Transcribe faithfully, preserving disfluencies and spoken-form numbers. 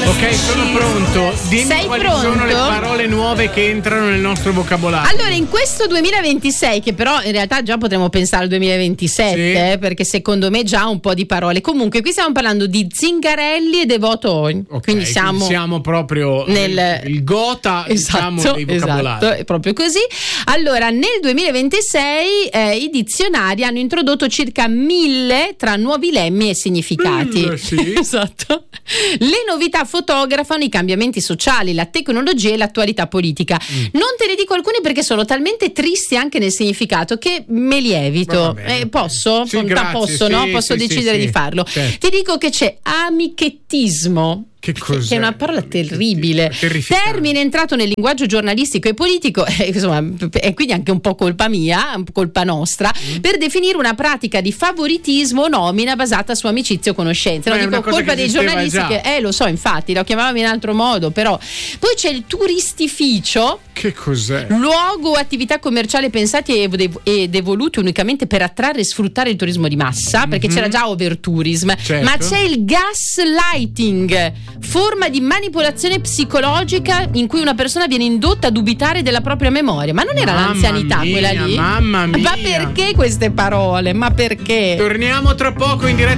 Ok, sono pronto. Dimmi Sei quali pronto? sono le parole nuove che entrano nel nostro vocabolario. Allora, in questo duemilaventisei, che però in realtà già potremmo pensare al duemilaventisette, Sì. eh, perché secondo me già un po' di parole. Comunque, qui stiamo parlando di Zingarelli e Devoto Oin. Ok, quindi siamo, siamo proprio nel il gota, esatto, diciamo, dei vocabolari. esatto, è proprio così. Allora, nel duemilaventisei eh, i dizionari hanno introdotto circa mille tra nuovi lemmi e significati. Mille, sì. Esatto. Le novità fotografano i cambiamenti sociali, la tecnologia e l'attualità politica. Mm. Non te ne dico alcuni perché sono talmente tristi anche nel significato che me li evito. Va bene. Eh, posso? Sì, Bontà, grazie, posso, sì, no? Posso sì, decidere sì, di sì. farlo. Certo. Ti dico che c'è amichettismo. Che cos'è? Che è una parola terribile. Terrificante. Termine entrato nel linguaggio giornalistico e politico, eh, insomma, è quindi anche un po' colpa mia, un po' colpa nostra, mm. per definire una pratica di favoritismo o nomina basata su amicizia o conoscenza. Ma Non è una dico cosa colpa che dei esisteva giornalisti già. che, eh lo so, infatti, lo chiamavamo in altro modo, però. Poi c'è il turistificio. Che cos'è? Luogo o attività commerciale pensati ed ev- ed evoluti unicamente per attrarre e sfruttare il turismo di massa, perché Mhm. c'era già overtourism, Certo. ma c'è il gaslighting, forma di manipolazione psicologica in cui una persona viene indotta a dubitare della propria memoria. Ma non era Mamma l'anzianità mia, quella lì? mamma mia. Ma perché queste parole? Ma perché? Torniamo tra poco in diretta